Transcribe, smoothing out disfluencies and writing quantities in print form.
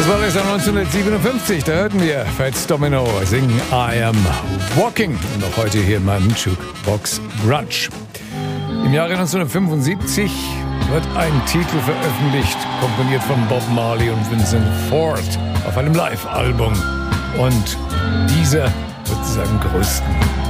war das Jahr 1957, da hörten wir Fats Domino singen I Am Walking. Noch heute hier in meinem Jukebox Brunch. Im Jahre 1975 wird ein Titel veröffentlicht, komponiert von Bob Marley und Vincent Ford auf einem Live-Album. Und dieser wird zu seinem größten